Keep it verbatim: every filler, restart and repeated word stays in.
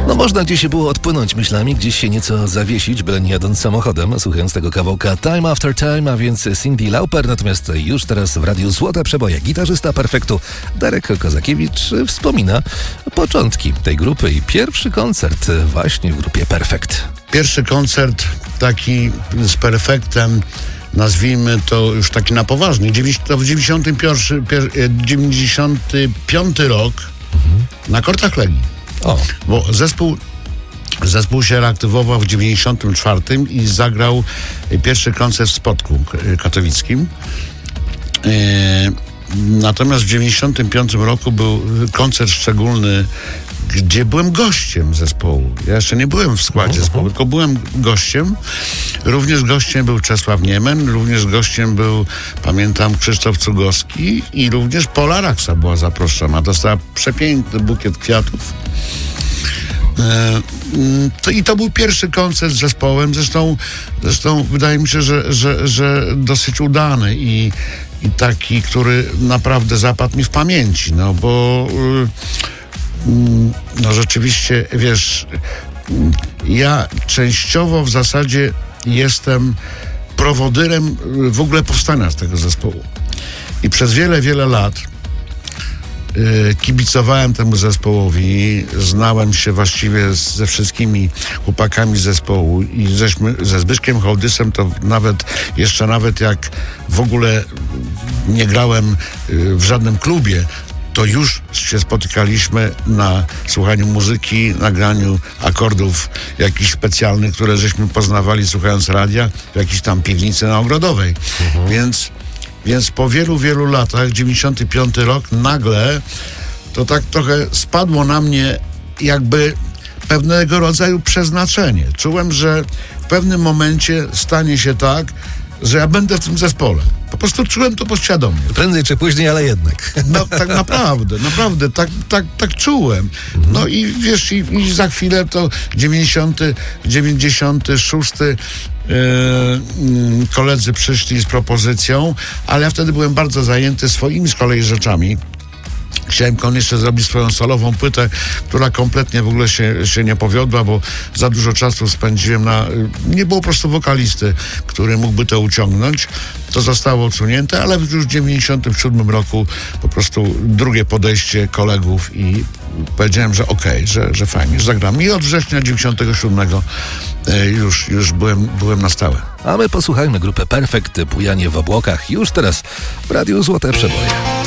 No można gdzieś się było odpłynąć myślami, gdzieś się nieco zawiesić, byle nie jadąc samochodem, słuchając tego kawałka Time After Time, a więc Cyndi Lauper, natomiast już teraz w Radiu Złote Przeboje gitarzysta Perfektu Darek Kozakiewicz wspomina początki tej grupy i pierwszy koncert właśnie w grupie Perfekt. Pierwszy koncert taki z Perfektem, nazwijmy to już taki na poważnie, to w dziewięćdziesiąty piąty rok mhm. na kortach Legii. O. Bo zespół, zespół się reaktywował w dziewięćdziesiątym czwartym i zagrał pierwszy koncert w Spodku katowickim. Yy, natomiast w dziewięćdziesiątym piątym roku był koncert szczególny, gdzie byłem gościem zespołu. Ja jeszcze nie byłem w składzie uh-huh. zespołu, tylko byłem gościem. Również gościem był Czesław Niemen, również gościem był, pamiętam, Krzysztof Cugowski i również Pola Raksa była zaproszona. Dostała przepiękny bukiet kwiatów. E, to, I to był pierwszy koncert z zespołem. Zresztą, zresztą wydaje mi się, że, że, że dosyć udany i, i taki, który naprawdę zapadł mi w pamięci. No bo... Y, No rzeczywiście, wiesz, ja częściowo w zasadzie jestem prowodyrem w ogóle powstania z tego zespołu. I przez wiele, wiele lat y, kibicowałem temu zespołowi, znałem się właściwie ze wszystkimi chłopakami z zespołu i żeśmy, ze Zbyszkiem Hołdysem to nawet, jeszcze nawet jak w ogóle nie grałem y, w żadnym klubie, to już się spotykaliśmy na słuchaniu muzyki, nagraniu akordów jakichś specjalnych, które żeśmy poznawali słuchając radia w jakiejś tam piwnicy na Ogrodowej. Mhm. Więc, więc po wielu, wielu latach, dziewięćdziesiąty piąty rok, nagle to tak trochę spadło na mnie jakby pewnego rodzaju przeznaczenie. Czułem, że w pewnym momencie stanie się tak, że ja będę w tym zespole. Po prostu czułem to podświadomie. Prędzej czy później, ale jednak. No tak naprawdę, naprawdę, tak, tak, tak czułem. Mhm. No i wiesz, i, i za chwilę to dziewięćdziesiąty, dziewięćdziesiąty szósty yy, yy, koledzy przyszli z propozycją, ale ja wtedy byłem bardzo zajęty swoimi z kolei rzeczami. Chciałem koniecznie zrobić swoją solową płytę, która kompletnie w ogóle się, się nie powiodła, bo za dużo czasu spędziłem na... Nie było po prostu wokalisty, który mógłby to uciągnąć. To zostało odsunięte, ale już w dziewięćdziesiątym siódmym roku po prostu drugie podejście kolegów i powiedziałem, że okej, okay, że, że fajnie, że zagram. I od września dziewięćdziesiątego siódmego już, już byłem, byłem na stałe. A my posłuchajmy grupy Perfekt, Bujanie w obłokach już teraz w Radiu Złote Przeboje.